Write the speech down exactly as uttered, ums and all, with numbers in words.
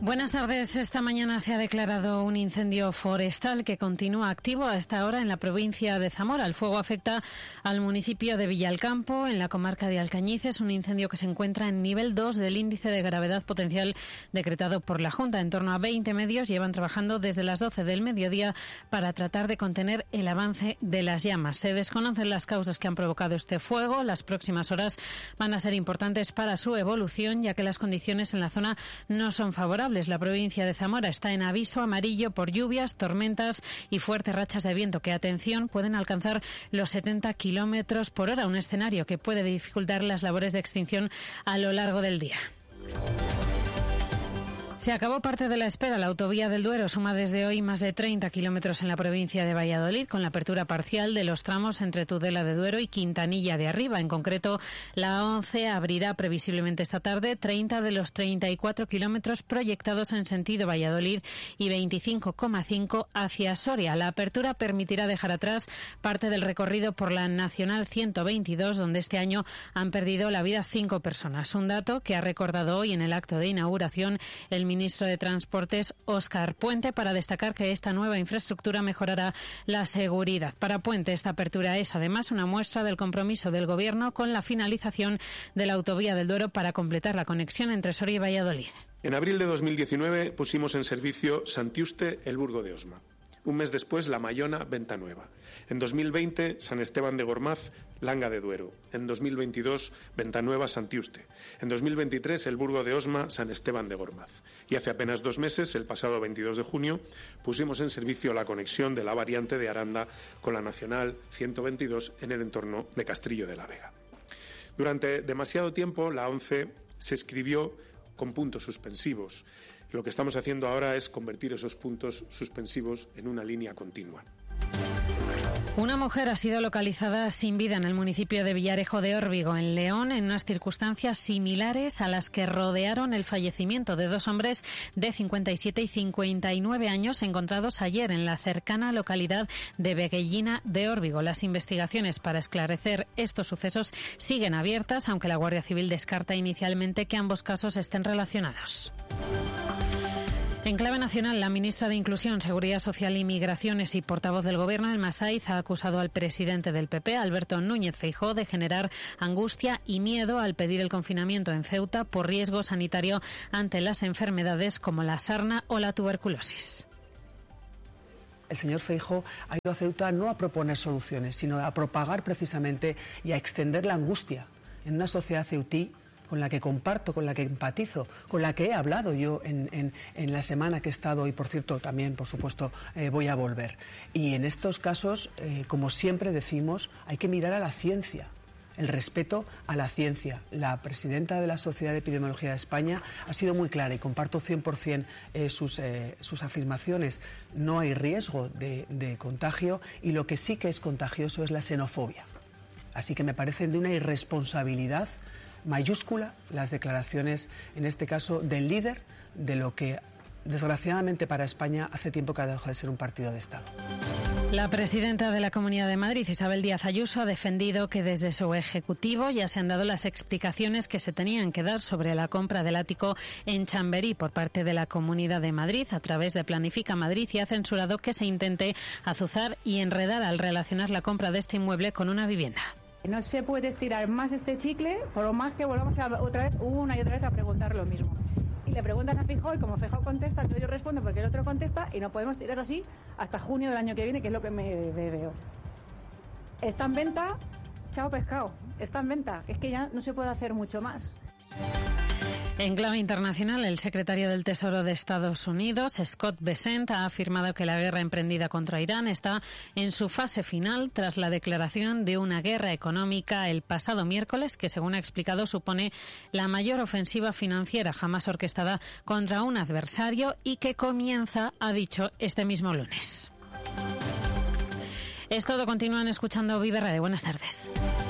Buenas tardes. Esta mañana se ha declarado un incendio forestal que continúa activo a esta hora en la provincia de Zamora. El fuego afecta al municipio de Villalcampo, en la comarca de Alcañices, un incendio que se encuentra en nivel dos del índice de gravedad potencial decretado por la Junta. En torno a veinte medios llevan trabajando desde las doce del mediodía para tratar de contener el avance de las llamas. Se desconocen las causas que han provocado este fuego. Las próximas horas van a ser importantes para su evolución, ya que las condiciones en la zona no son favorables. La provincia de Zamora está en aviso amarillo por lluvias, tormentas y fuertes rachas de viento que, atención, pueden alcanzar los setenta kilómetros por hora, un escenario que puede dificultar las labores de extinción a lo largo del día. Se acabó parte de la espera. La autovía del Duero suma desde hoy más de treinta kilómetros en la provincia de Valladolid, con la apertura parcial de los tramos entre Tudela de Duero y Quintanilla de Arriba. En concreto, la once abrirá previsiblemente esta tarde treinta de los treinta y cuatro kilómetros proyectados en sentido Valladolid y veinticinco coma cinco hacia Soria. La apertura permitirá dejar atrás parte del recorrido por la Nacional ciento veintidós, donde este año han perdido la vida cinco personas. Un dato que ha recordado hoy en el acto de inauguración el ministro de Transportes, Óscar Puente, para destacar que esta nueva infraestructura mejorará la seguridad. Para Puente, esta apertura es además una muestra del compromiso del Gobierno con la finalización de la autovía del Duero para completar la conexión entre Soria y Valladolid. En abril de dos mil diecinueve pusimos en servicio Santiuste-El Burgo de Osma. Un mes después, La Mayona, Venta Nueva. En dos mil veinte, San Esteban de Gormaz, Langa de Duero. En dos mil veintidós, Venta Nueva, Santiuste. En dos mil veintitrés, El Burgo de Osma, San Esteban de Gormaz. Y hace apenas dos meses, el pasado veintidós de junio, pusimos en servicio la conexión de la variante de Aranda con la Nacional ciento veintidós en el entorno de Castrillo de la Vega. Durante demasiado tiempo, la once se escribió con puntos suspensivos. Lo que estamos haciendo ahora es convertir esos puntos suspensivos en una línea continua. Una mujer ha sido localizada sin vida en el municipio de Villarejo de Órbigo, en León, en unas circunstancias similares a las que rodearon el fallecimiento de dos hombres de cincuenta y siete y cincuenta y nueve años encontrados ayer en la cercana localidad de Veguellina de Órbigo. Las investigaciones para esclarecer estos sucesos siguen abiertas, aunque la Guardia Civil descarta inicialmente que ambos casos estén relacionados. En clave nacional, la ministra de Inclusión, Seguridad Social y Migraciones y portavoz del Gobierno, Elma Saiz, ha acusado al presidente del P P, Alberto Núñez Feijóo, de generar angustia y miedo al pedir el confinamiento en Ceuta por riesgo sanitario ante las enfermedades como la sarna o la tuberculosis. El señor Feijóo ha ido a Ceuta no a proponer soluciones, sino a propagar precisamente y a extender la angustia en una sociedad ceutí con la que comparto, con la que empatizo, con la que he hablado yo en, en, en la semana que he estado y, por cierto, también, por supuesto, eh, voy a volver. Y en estos casos, eh, como siempre decimos, hay que mirar a la ciencia, el respeto a la ciencia. La presidenta de la Sociedad de Epidemiología de España ha sido muy clara y comparto cien por cien eh, sus, eh, sus afirmaciones. No hay riesgo de, de contagio y lo que sí que es contagioso es la xenofobia. Así que me parecen de una irresponsabilidad mayúscula las declaraciones, en este caso, del líder de lo que, desgraciadamente para España, hace tiempo que ha dejado de ser un partido de Estado. La presidenta de la Comunidad de Madrid, Isabel Díaz Ayuso, ha defendido que desde su ejecutivo ya se han dado las explicaciones que se tenían que dar sobre la compra del ático en Chamberí por parte de la Comunidad de Madrid a través de Planifica Madrid, y ha censurado que se intente azuzar y enredar al relacionar la compra de este inmueble con una vivienda. No se puede estirar más este chicle, por lo más que volvamos a, otra vez, una y otra vez a preguntar lo mismo. Y le preguntan a Feijóo y como Feijóo contesta, yo respondo porque el otro contesta y no podemos tirar así hasta junio del año que viene, que es lo que me veo. Está en venta, chao pescado, está en venta, es que ya no se puede hacer mucho más. En clave internacional, el secretario del Tesoro de Estados Unidos, Scott Bessent, ha afirmado que la guerra emprendida contra Irán está en su fase final tras la declaración de una guerra económica el pasado miércoles, que, según ha explicado, supone la mayor ofensiva financiera jamás orquestada contra un adversario y que comienza, ha dicho, este mismo lunes. Es todo. Continúan escuchando Vive Radio. Buenas tardes.